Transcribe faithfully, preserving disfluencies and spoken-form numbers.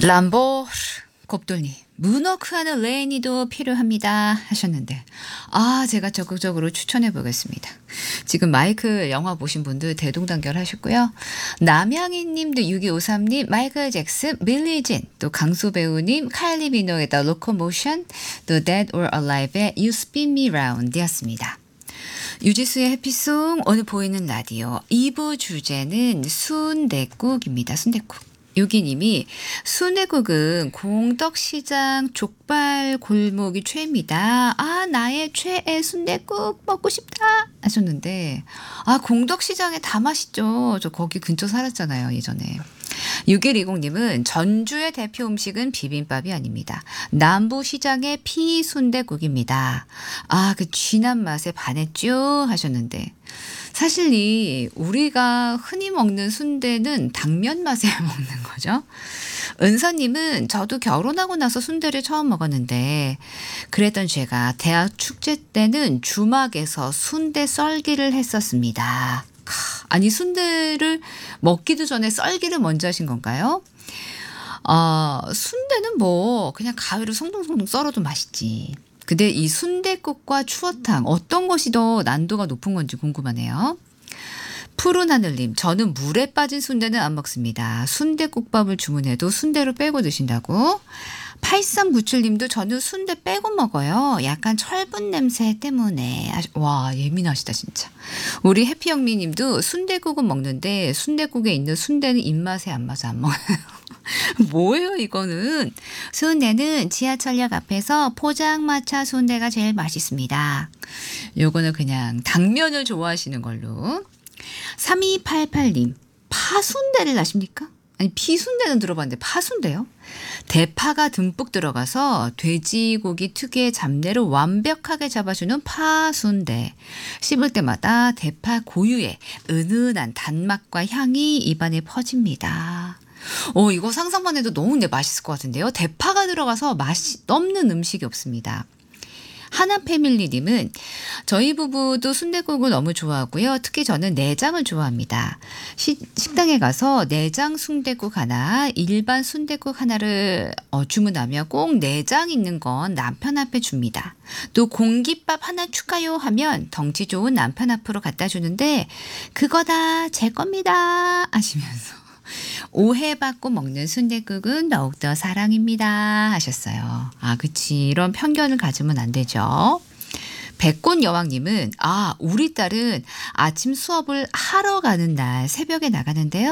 람보 곱돌님 문워크하는 레인이도 필요합니다 하셨는데 아 제가 적극적으로 추천해 보겠습니다. 지금 마이클 영화 보신 분들 대동단결 하셨고요. 남양희 님도 육이오삼 님 마이클 잭슨 빌리진 또 강수 배우님 카일리 미노의 The Locomotion 또 Dead or Alive의 You Spin Me Round 이었습니다. 유지수의 해피송 오늘 보이는 라디오 이 부 주제는 순댓국입니다. 순댓국. 유기님이 순댓국은 공덕시장 족발 골목이 최애입니다. 아 나의 최애 순댓국 먹고 싶다 하셨는데 아 공덕시장에 다 맛있죠. 저 거기 근처 살았잖아요 예전에. 육일이공 님은 전주의 대표 음식은 비빔밥이 아닙니다. 남부시장의 피순댓국입니다. 아, 그 쥐난 맛에 반했죠 하셨는데 사실 이 우리가 흔히 먹는 순대는 당면 맛에 먹는 거죠. 은서님은 저도 결혼하고 나서 순대를 처음 먹었는데 그랬던 제가 대학 축제 때는 주막에서 순대 썰기를 했었습니다. 아니 순대를 먹기도 전에 썰기를 먼저 하신 건가요? 어, 순대는 뭐 그냥 가위로 송동송동 썰어도 맛있지. 근데 이 순댓국과 추어탕 어떤 것이 더 난도가 높은 건지 궁금하네요. 푸른 하늘님 저는 물에 빠진 순대는 안 먹습니다. 순댓국밥을 주문해도 순대로 빼고 드신다고. 팔삼구칠 님도 저는 순대 빼고 먹어요. 약간 철분 냄새 때문에. 와 예민하시다 진짜. 우리 해피영미 님도 순댓국은 먹는데 순댓국에 있는 순대는 입맛에 안 맞아 안 먹어요. 뭐예요 이거는. 순대는 지하철역 앞에서 포장마차 순대가 제일 맛있습니다. 요거는 그냥 당면을 좋아하시는 걸로. 삼이팔팔 님 파순대를 아십니까? 아니 피순대는 들어봤는데 파순대요? 대파가 듬뿍 들어가서 돼지고기 특유의 잡내를 완벽하게 잡아주는 파순대. 씹을 때마다 대파 고유의 은은한 단맛과 향이 입안에 퍼집니다. 어, 이거 상상만 해도 너무 내 맛있을 것 같은데요. 대파가 들어가서 맛이 넘는 음식이 없습니다. 하나패밀리님은 저희 부부도 순댓국을 너무 좋아하고요. 특히 저는 내장을 좋아합니다. 시, 식당에 가서 내장 순댓국 하나, 일반 순댓국 하나를 어, 주문하면 꼭 내장 있는 건 남편 앞에 줍니다. 또 공깃밥 하나 추가요 하면 덩치 좋은 남편 앞으로 갖다 주는데 그거다 제 겁니다 하시면서 오해받고 먹는 순댓국은 더욱더 사랑입니다 하셨어요. 아 그치 이런 편견을 가지면 안 되죠. 백꽃 여왕님은 아 우리 딸은 아침 수업을 하러 가는 날 새벽에 나가는데요.